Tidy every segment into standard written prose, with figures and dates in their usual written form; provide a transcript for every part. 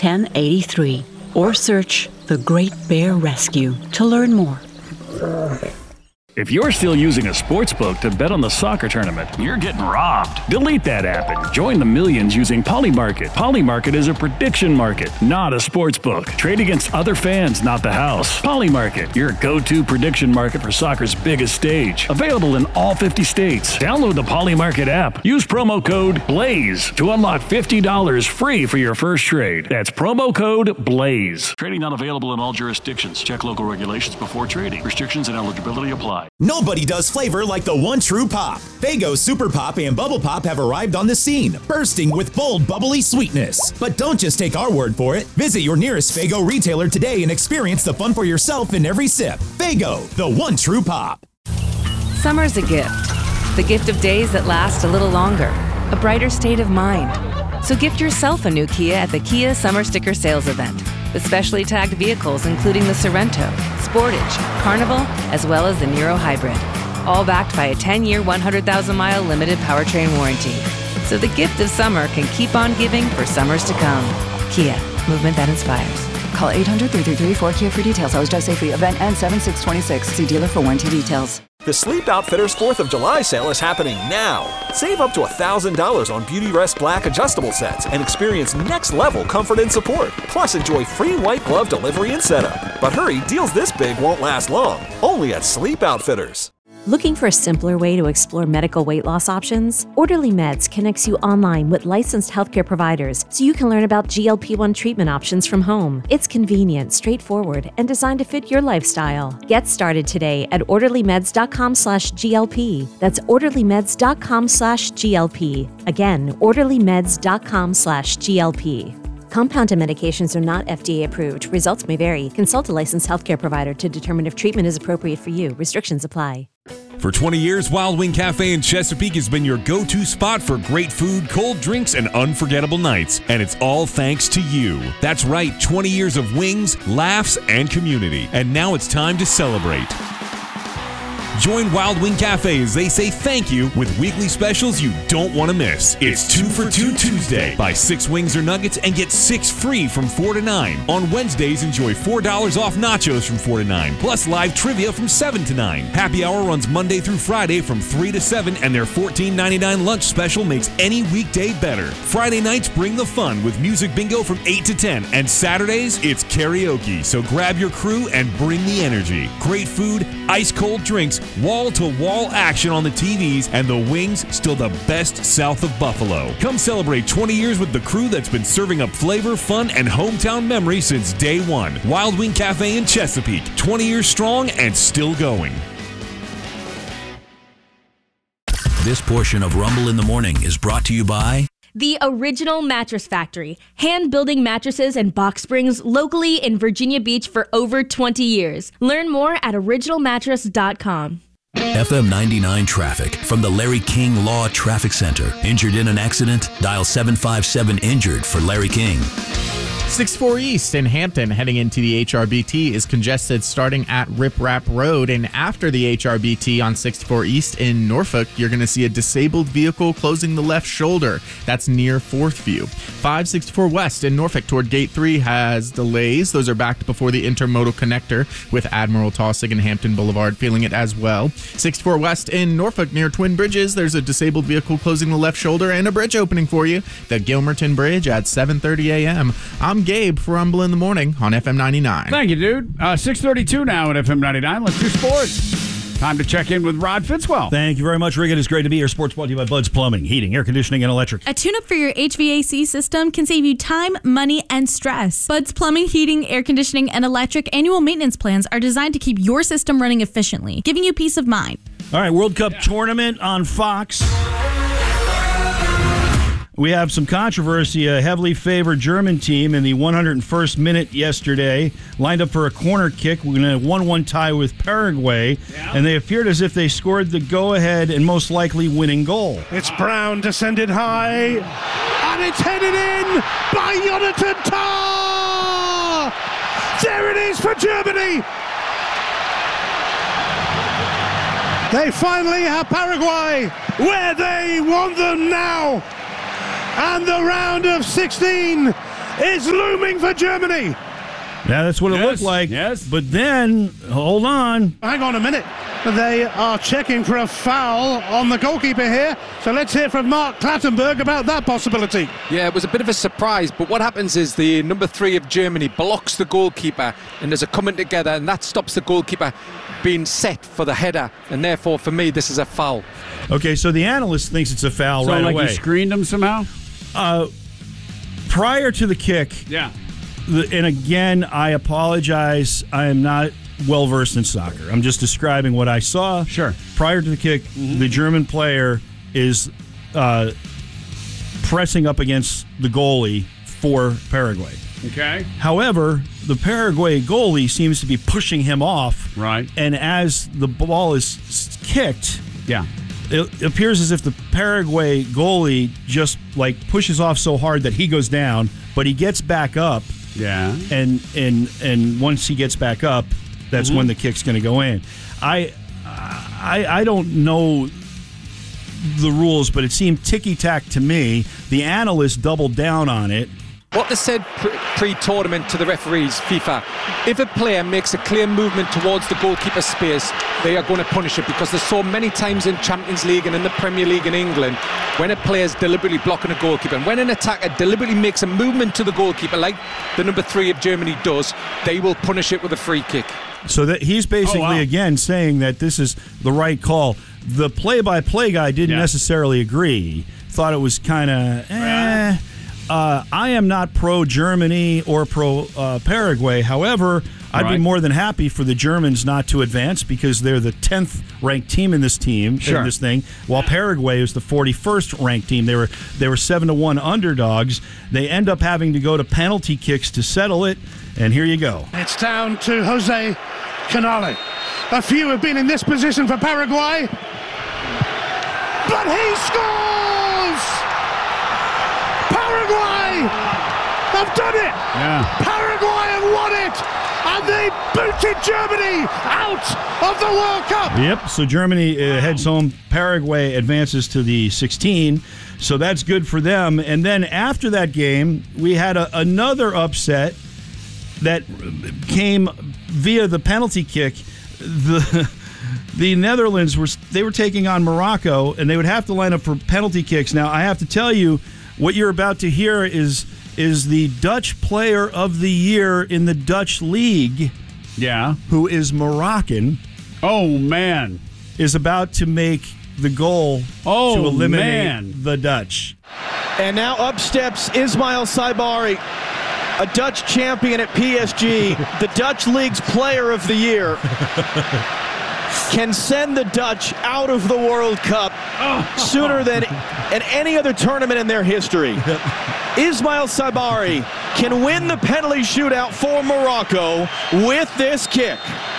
1083 or search The Great Bear Rescue to learn more. If you're still using a sports book to bet on the soccer tournament, you're getting robbed. Delete that app and join the millions using Polymarket. Polymarket is a prediction market, not a sports book. Trade against other fans, not the house. Polymarket, your go-to prediction market for soccer's biggest stage. Available in all 50 states. Download the Polymarket app. Use promo code BLAZE to unlock $50 free for your first trade. That's promo code BLAZE. Trading not available in all jurisdictions. Check local regulations before trading. Restrictions and eligibility apply. Nobody does flavor like the one true pop. Faygo Super Pop and Bubble Pop have arrived on the scene, bursting with bold, bubbly sweetness. But don't just take our word for it. Visit your nearest Faygo retailer today and experience the fun for yourself in every sip. Faygo, the one true pop. Summer's a gift. The gift of days that last a little longer. A brighter state of mind. So gift yourself a new Kia at the Kia Summer Sticker Sales Event. With specially tagged vehicles including the Sorento, Sportage, Carnival, as well as the Niro Hybrid. All backed by a 10-year, 100,000-mile limited powertrain warranty. So the gift of summer can keep on giving for summers to come. Kia, movement that inspires. Call 800-333-4KIA for details. Always drive safely. Event ends 7/6/26. See dealer for warranty details. The Sleep Outfitters 4th of July sale is happening now. Save up to $1,000 on Beautyrest Black adjustable sets and experience next-level comfort and support. Plus, enjoy free white glove delivery and setup. But hurry, deals this big won't last long. Only at Sleep Outfitters. Looking for a simpler way to explore medical weight loss options? Orderly Meds connects you online with licensed healthcare providers so you can learn about GLP-1 treatment options from home. It's convenient, straightforward, and designed to fit your lifestyle. Get started today at orderlymeds.com/GLP. That's orderlymeds.com/GLP. Again, orderlymeds.com/GLP. Compounded medications are not FDA approved. Results may vary. Consult a licensed healthcare provider to determine if treatment is appropriate for you. Restrictions apply. For 20 years, Wild Wing Cafe in Chesapeake has been your go-to spot for great food, cold drinks, and unforgettable nights. And it's all thanks to you. That's right, 20 years of wings, laughs, and community. And now it's time to celebrate. Join Wild Wing Cafe as they say thank you with weekly specials you don't want to miss. It's 2 for $2 Tuesday. Buy 6 wings or nuggets and get 6 free from 4 to 9. On Wednesdays, enjoy $4 off nachos from 4 to 9, plus live trivia from 7 to 9. Happy Hour runs Monday through Friday from 3 to 7, and their $14.99 lunch special makes any weekday better. Friday nights bring the fun with music bingo from 8 to 10, and Saturdays, it's karaoke. So grab your crew and bring the energy. Great food, ice-cold drinks, wall-to-wall action on the TVs, and the wings still the best south of Buffalo. Come celebrate 20 years with the crew that's been serving up flavor, fun, and hometown memory since day one. Wild Wing Cafe in Chesapeake, 20 years strong and still going. This portion of Rumble in the Morning is brought to you by The Original Mattress Factory, hand-building mattresses and box springs locally in Virginia Beach for over 20 years. Learn more at originalmattress.com. FM 99 traffic from the Larry King Law Traffic Center. Injured in an accident? Dial 757-INJURED for Larry King. 64 East in Hampton heading into the HRBT is congested starting at Rip Rap Road, and after the HRBT on 64 East in Norfolk, you're going to see a disabled vehicle closing the left shoulder. That's near 4th View. 564 West in Norfolk toward Gate 3 has delays. Those are backed before the intermodal connector with Admiral Taussig and Hampton Boulevard feeling it as well. 64 West in Norfolk near Twin Bridges, there's a disabled vehicle closing the left shoulder and a bridge opening for you. The Gilmerton Bridge at 7:30 a.m. I'm Gabe for Rumble in the Morning on FM 99. Thank you, dude. 6:32 now at FM 99. Let's do sports. Time to check in with Rod Fitzwell. Thank you very much, Rick. It is great to be here. Sports brought to you by Bud's Plumbing, Heating, Air Conditioning, and Electric. A tune-up for your HVAC system can save you time, money, and stress. Bud's Plumbing, Heating, Air Conditioning, and Electric annual maintenance plans are designed to keep your system running efficiently, giving you peace of mind. All right, World Cup tournament on Fox. We have some controversy. A heavily favored German team in the 101st minute yesterday lined up for a corner kick. We're going to 1-1 tie with Paraguay, and they appeared as if they scored the go-ahead and most likely winning goal. It's Brown descended high, and it's headed in by Jonathan Tah! There it is for Germany! They finally have Paraguay, where they want them now. And the round of 16 is looming for Germany. Yeah, that's what it looked like. Yes. But then, hold on. Hang on a minute. They are checking for a foul on the goalkeeper here. So let's hear from Mark Clattenburg about that possibility. Yeah, it was a bit of a surprise, but what happens is the number 3 of Germany blocks the goalkeeper, and there's a coming together, and that stops the goalkeeper being set for the header, and therefore, for me, this is a foul. Okay, so the analyst thinks it's a foul right away. So, like, you screened him somehow? Prior to the kick, yeah. And again, I apologize. I am not well-versed in soccer. I'm just describing what I saw. Sure. Prior to the kick, the German player is pressing up against the goalie for Paraguay. Okay. However, the Paraguay goalie seems to be pushing him off. Right. And as the ball is kicked, yeah, it appears as if the Paraguay goalie just like pushes off so hard that he goes down, but he gets back up. Yeah. And once he gets back up, that's when the kick's going to go in. I don't know the rules, but it seemed ticky-tack to me. The analyst doubled down on it. What they said pre-tournament to the referees, FIFA, if a player makes a clear movement towards the goalkeeper's space, they are going to punish it, because there's so many times in Champions League and in the Premier League in England when a player's deliberately blocking a goalkeeper, and when an attacker deliberately makes a movement to the goalkeeper like the number 3 of Germany does, they will punish it with a free kick. So that he's basically, again, saying that this is the right call. The play-by-play guy didn't necessarily agree. Thought it was kind of, I am not pro-Germany or pro-Paraguay. However, I'd be more than happy for the Germans not to advance, because they're the 10th ranked team in this in this thing, while Paraguay is the 41st ranked team. They were 7-1 underdogs. They end up having to go to penalty kicks to settle it, and here you go. It's down to Jose Canale. A few have been in this position for Paraguay, but he scores! Paraguay have done it! Yeah. Paraguay have won it! And they booted Germany out of the World Cup! Yep, so Germany heads home. Paraguay advances to the 16, so that's good for them. And then after that game, we had another upset that came via the penalty kick. The Netherlands were taking on Morocco, and they would have to line up for penalty kicks. Now, I have to tell you, what you're about to hear is the Dutch Player of the Year in the Dutch League. Yeah. Who is Moroccan. Oh, man. Is about to make the goal to eliminate the Dutch. And now up steps Ismail Saibari, a Dutch champion at PSG, the Dutch League's Player of the Year. Can send the Dutch out of the World Cup sooner than at any other tournament in their history. Ismail Saibari can win the penalty shootout for Morocco with this kick.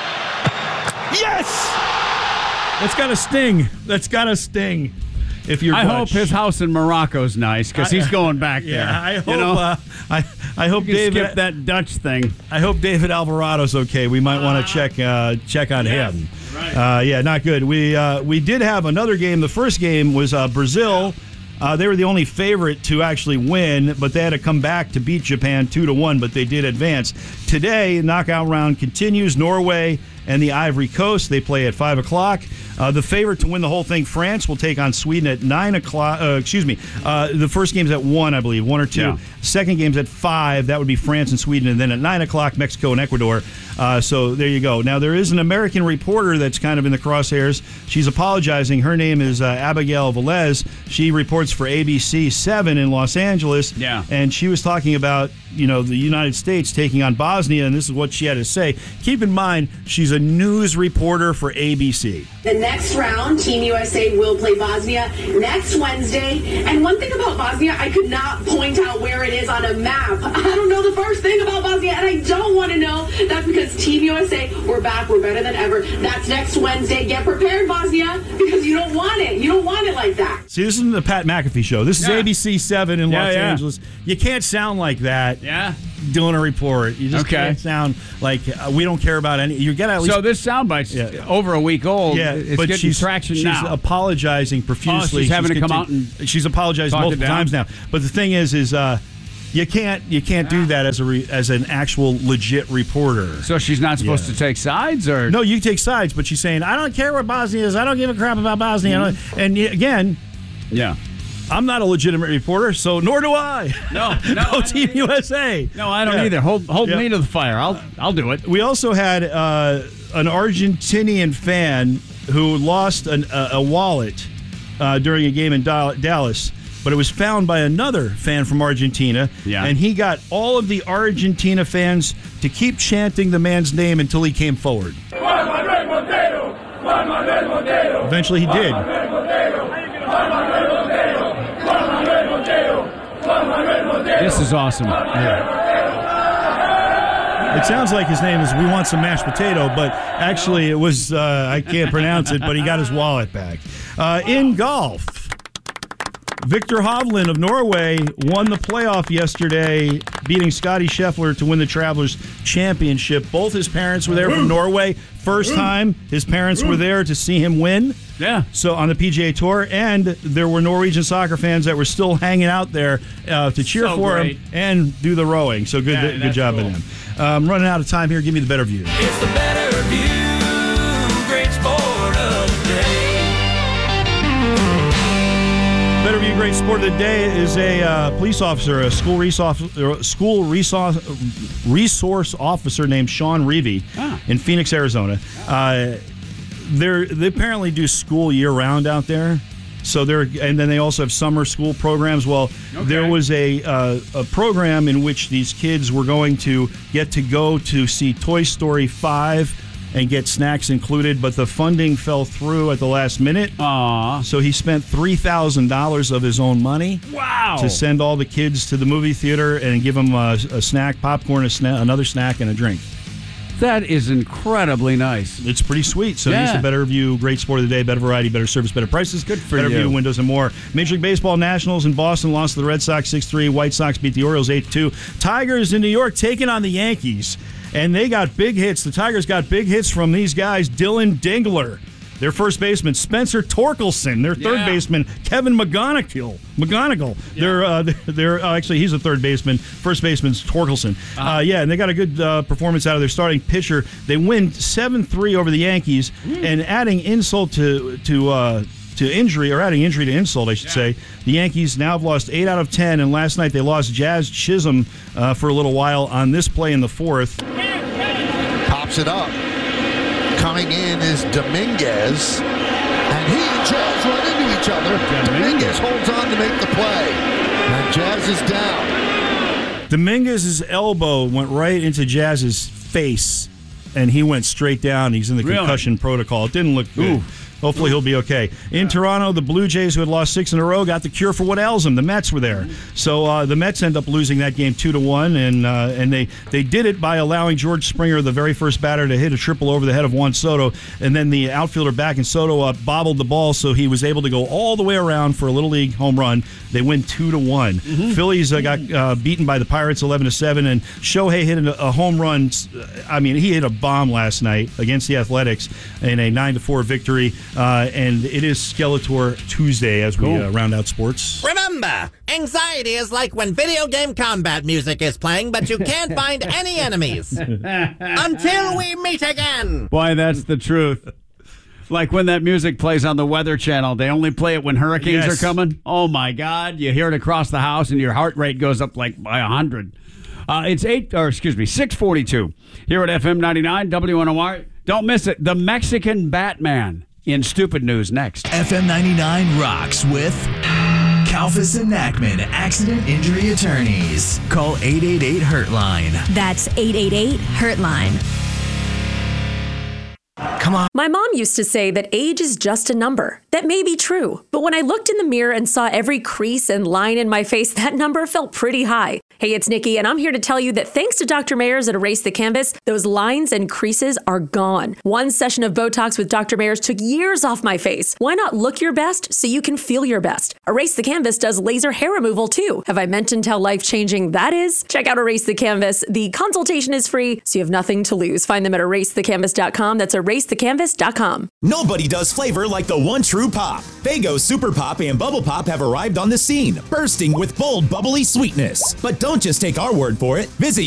Yes! That's got to sting. That's got to sting. If you're I Dutch. hope his house in Morocco's nice, because he's going back there. Yeah, I hope. You know? I hope David skip that Dutch thing. I hope David Alvarado's okay. We might want to check on him. Right. Not good. We did have another game. The first game was Brazil. They were the only favorite to actually win, but they had to come back to beat Japan 2-1, but they did advance. Today, knockout round continues. Norway and the Ivory Coast. They play at 5 o'clock. The favorite to win the whole thing, France, will take on Sweden at 9 o'clock. The first game's at 1, I believe, 1 or 2. Yeah. Second game's at 5. That would be France and Sweden. And then at 9 o'clock, Mexico and Ecuador. So there you go. Now, there is an American reporter that's kind of in the crosshairs. She's apologizing. Her name is Abigail Velez. She reports for ABC 7 in Los Angeles. Yeah. And she was talking about, the United States taking on Bosnia, and this is what she had to say. Keep in mind, she's a news reporter for ABC. The next round, Team USA will play Bosnia next Wednesday. And one thing about Bosnia, I could not point out where it is on a map. I don't know the first thing about Bosnia, and I don't want to know. That's because Team USA, we're back, we're better than ever. That's next Wednesday. Get prepared, Bosnia, because you don't want it. You don't want it like that. See, this isn't the Pat McAfee show. This is ABC 7 in Los Angeles. You can't sound like that. Yeah. Doing a report. You just can't sound like we don't care about any. You get at least. So this soundbite's over a week old. Yeah, it's but getting traction she's now. apologizing profusely. She's having to come out and she's apologized multiple times now. But the thing is You can't do that as an actual legit reporter. So she's not supposed to take sides, or no? You take sides, but she's saying I don't care what Bosnia is. I don't give a crap about Bosnia. And again, I'm not a legitimate reporter, so nor do I. No, Go Team USA. No, I don't either. Hold me to the fire. I'll do it. We also had an Argentinian fan who lost a wallet during a game in Dallas, but it was found by another fan from Argentina, and he got all of the Argentina fans to keep chanting the man's name until he came forward. Eventually he did. This is awesome. It sounds like his name is We Want Some Mashed Potato, but actually it was, I can't pronounce it, but he got his wallet back. In golf, Victor Hovland of Norway won the playoff yesterday, beating Scotty Scheffler to win the Travelers Championship. Both his parents were there from Norway. First time his parents were there to see him win. Yeah. So on the PGA Tour, and there were Norwegian soccer fans that were still hanging out there to cheer for him and do the rowing. So good job of them. I'm running out of time here. Give me the better view. It's the better view. Great sport of the day. Better view. Great sport of the day is a police officer, a school resource officer named Sean Reevy in Phoenix, Arizona. They apparently do school year-round out there. So and then they also have summer school programs. Well, there was a program in which these kids were going to get to go to see Toy Story 5 and get snacks included, but the funding fell through at the last minute. So he spent $3,000 of his own money to send all the kids to the movie theater and give them a snack, popcorn, another snack, and a drink. That is incredibly nice. It's pretty sweet. So he's the Better View, great sport of the day, better variety, better service, better prices. Good for Better you. View, windows, and more. Major League Baseball Nationals in Boston lost to the Red Sox 6-3. White Sox beat the Orioles 8-2. Tigers in New York taking on the Yankees. And they got big hits. The Tigers got big hits from these guys. Dylan Dingler, their first baseman. Spencer Torkelson, their third baseman. Kevin McGonigal. They're actually, he's a third baseman. First baseman's Torkelson. And they got a good performance out of their starting pitcher. They win 7-3 over the Yankees, and adding insult to injury, or adding injury to insult, I should say. The Yankees now have lost 8 out of 10, and last night they lost Jazz Chisholm for a little while on this play in the fourth. Pops it up. Coming in is Dominguez, and he and Jazz run into each other. Dominguez holds on to make the play, and Jazz is down. Dominguez's elbow went right into Jazz's face, and he went straight down. He's in the concussion protocol. It didn't look good. Hopefully he'll be okay. In Toronto, the Blue Jays, who had lost 6 in a row, got the cure for what ails them. The Mets were there. So the Mets end up losing that game 2-1, and they did it by allowing George Springer, the very first batter, to hit a triple over the head of Juan Soto, and then the outfielder back in Soto bobbled the ball, so he was able to go all the way around for a Little League home run. They win 2-1. Phillies got beaten by the Pirates 11-7, and Shohei hit a home run. I mean, he hit a bomb last night against the Athletics in a 9-4 victory. And it is Skeletor Tuesday as we round out sports. Remember, anxiety is like when video game combat music is playing, but you can't find any enemies. Until we meet again. Boy, that's the truth. Like when that music plays on the Weather Channel, they only play it when hurricanes are coming. Oh my God, you hear it across the house and your heart rate goes up like by 100. It's 6:42 here at FM 99 WNOR. Don't miss it. The Mexican Batman in Stupid News next. FM 99 rocks with Kalfas and Nachman Accident Injury Attorneys. Call 888-HURT-LINE. That's 888-HURT-LINE. Come on. My mom used to say that age is just a number. That may be true, but when I looked in the mirror and saw every crease and line in my face, that number felt pretty high. Hey, it's Nikki, and I'm here to tell you that thanks to Dr. Mayers at Erase the Canvas, those lines and creases are gone. One session of Botox with Dr. Mayers took years off my face. Why not look your best so you can feel your best? Erase the Canvas does laser hair removal too. Have I mentioned how life-changing that is? Check out Erase the Canvas. The consultation is free, so you have nothing to lose. Find them at erasethecanvas.com. That's erasethecanvas.com. Nobody does flavor like the one true pop. Faygo Super Pop and Bubble Pop have arrived on the scene, bursting with bold, bubbly sweetness. But don't don't just take our word for it. Visit